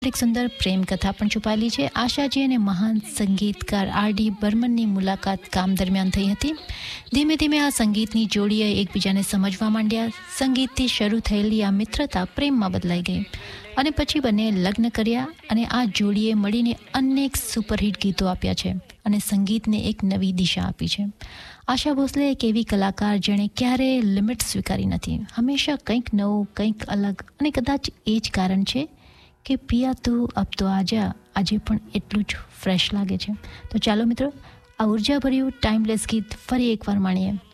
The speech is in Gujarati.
એક સુંદર પ્રેમ કથા પણ છુપાયેલી છે. આશાજી અને મહાન સંગીતકાર આર.ડી. બર્મનની મુલાકાત કામ દરમિયાન થઈ હતી. ધીમે ધીમે આ સંગીતની જોડીએ એકબીજાને સમજવા માંડ્યા. સંગીતથી શરૂ થયેલી આ મિત્રતા પ્રેમમાં બદલાઈ ગઈ અને પછી બંને લગ્ન કર્યા અને આ જોડીએ મળીને અનેક સુપરહિટ ગીતો આપ્યા છે અને સંગીતને એક નવી દિશા આપી છે. આશા ભોસલે એક એવી કલાકાર જેણે ક્યારેય લિમિટ સ્વીકારી નથી. હંમેશા કંઈક નવું, કંઈક અલગ, અને કદાચ એ જ કારણ છે કે પિયા તું અબ તો આજા આજે પણ એટલું જ ફ્રેશ લાગે છે. તો ચાલો મિત્રો, આ ઉર્જાભર્યું ટાઈમલેસ ગીત ફરી એકવાર માણીએ.